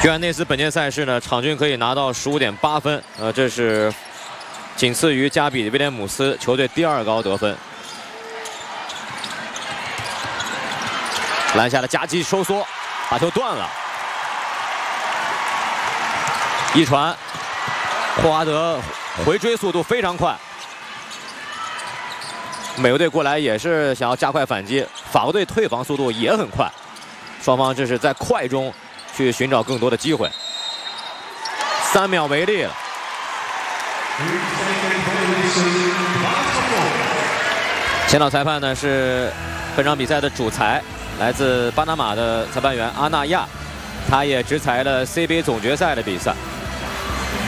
约翰内斯本届赛事呢，场均可以拿到15.8分，这是仅次于加比威廉姆斯球队第2高得分。篮下的夹击收缩，把球断了。一传，霍华德回追速度非常快。美国队过来也是想要加快反击，法国队退防速度也很快，双方这是在快中去寻找更多的机会。3秒为例了。前导裁判呢是本场比赛的主裁，来自巴拿马的裁判员阿纳亚，他也执裁了 CBA 总决赛的比赛。